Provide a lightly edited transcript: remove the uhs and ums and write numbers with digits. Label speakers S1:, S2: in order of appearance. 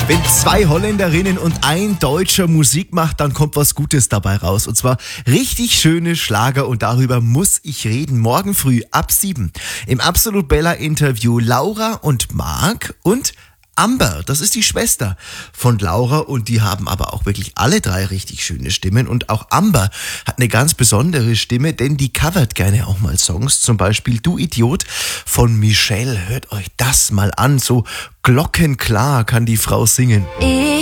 S1: Wenn zwei Holländerinnen und ein Deutscher Musik macht, dann kommt was Gutes dabei raus. Und zwar richtig schöne Schlager und darüber muss ich reden. Morgen früh ab 7 im Absolut Bella Interview Laura und Marc und Amber, das ist die Schwester von Laura und die haben aber auch wirklich alle drei richtig schöne Stimmen und auch Amber hat eine ganz besondere Stimme, denn die covert gerne auch mal Songs, zum Beispiel Du Idiot von Michelle. Hört euch das mal an, so glockenklar kann die Frau singen.